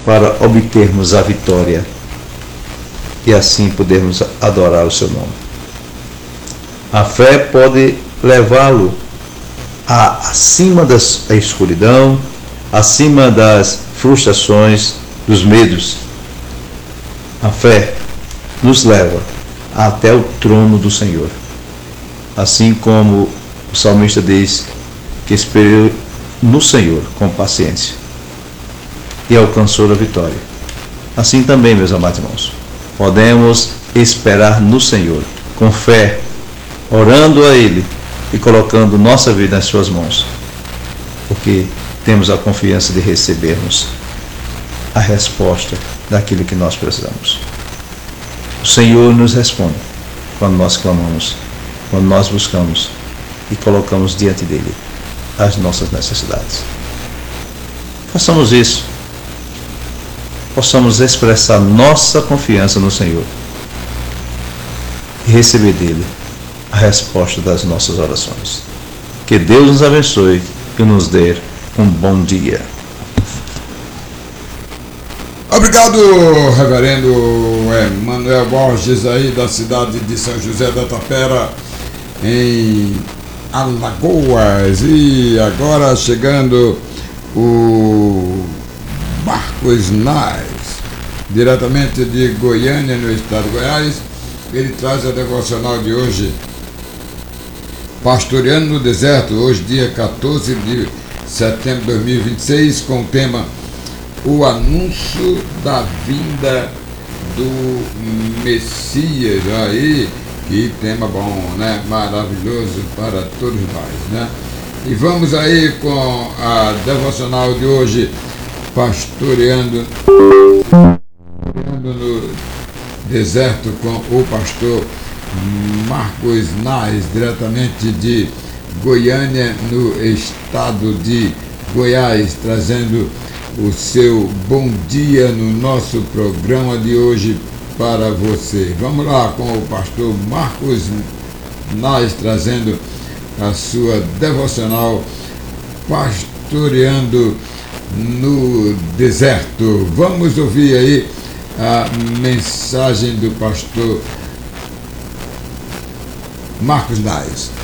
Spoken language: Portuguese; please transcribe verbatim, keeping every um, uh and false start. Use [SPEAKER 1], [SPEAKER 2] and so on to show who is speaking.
[SPEAKER 1] para obtermos a vitória e assim podermos adorar o seu nome. A fé pode levá-lo a, acima da escuridão, acima das frustrações, dos medos. A fé nos leva até o trono do Senhor. Assim como o salmista diz que esperou no Senhor com paciência e alcançou a vitória. Assim também, meus amados irmãos, podemos esperar no Senhor com fé, orando a Ele e colocando nossa vida nas suas mãos, porque temos a confiança de recebermos a resposta daquilo que nós precisamos. O Senhor nos responde quando nós clamamos, quando nós buscamos e colocamos diante dele as nossas necessidades. Façamos isso. Possamos expressar nossa confiança no Senhor e receber dele a resposta das nossas orações. Que Deus nos abençoe e nos dê um bom dia.
[SPEAKER 2] Obrigado, reverendo Emanuel Borges, aí da cidade de São José da Tapera, em Alagoas. E agora chegando o Marcos Nais, diretamente de Goiânia, no estado de Goiás. Ele traz a devocional de hoje, Pastoreando no Deserto, hoje dia quatorze de setembro de dois mil e vinte e seis, com o tema O Anúncio da Vinda do Messias. Aí, que tema bom, né? Maravilhoso para todos nós, né? E vamos aí com a devocional de hoje, Pastoreando, pastoreando no Deserto, com o pastor Marcos Nais, diretamente de Goiânia, no estado de Goiás, trazendo o seu bom dia no nosso programa de hoje para você. Vamos lá com o pastor Marcos Nais, trazendo a sua devocional Pastoreando no Deserto. Vamos ouvir aí a mensagem do pastor Marcos Nais.